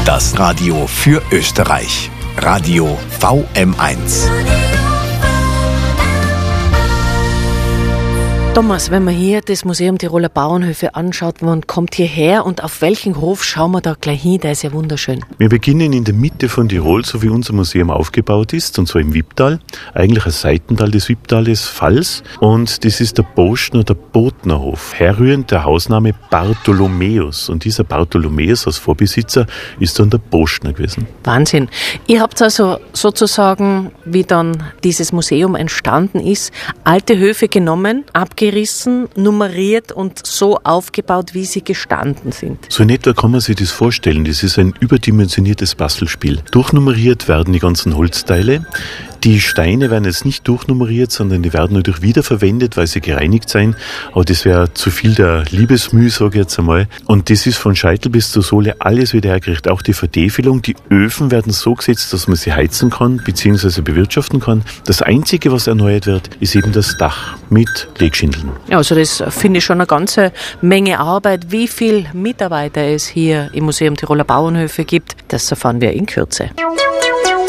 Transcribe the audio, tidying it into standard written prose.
Das Radio für Österreich. Radio VM1. Thomas, wenn man hier das Museum Tiroler Bauernhöfe anschaut, man kommt hierher und auf welchen Hof schauen wir da gleich hin? Der ist ja wunderschön. Wir beginnen in der Mitte von Tirol, so wie unser Museum aufgebaut ist, und zwar im Wipptal, eigentlich ein Seitental des Wipptales Vals. Und das ist der Boschner, der Botnerhof. Herrührend der Hausname Bartholomäus. Und dieser Bartholomäus als Vorbesitzer ist dann der Boschner gewesen. Wahnsinn. Ihr habt also sozusagen, wie dann dieses Museum entstanden ist, alte Höfe genommen, abgerissen, nummeriert und so aufgebaut, wie sie gestanden sind. So in etwa kann man sich das vorstellen. Das ist ein überdimensioniertes Bastelspiel. Durchnummeriert werden die ganzen Holzteile. Die Steine werden jetzt nicht durchnummeriert, sondern die werden natürlich wiederverwendet, weil sie gereinigt sein. Aber das wäre zu viel der Liebesmüh, sage ich jetzt einmal. Und das ist von Scheitel bis zur Sohle alles wieder hergerichtet. Auch die Vertäfelung. Die Öfen werden so gesetzt, dass man sie heizen kann, bzw. bewirtschaften kann. Das Einzige, was erneuert wird, ist eben das Dach mit Legschindeln. Ja, also das finde ich schon eine ganze Menge Arbeit. Wie viele Mitarbeiter es hier im Museum Tiroler Bauernhöfe gibt, das erfahren wir in Kürze.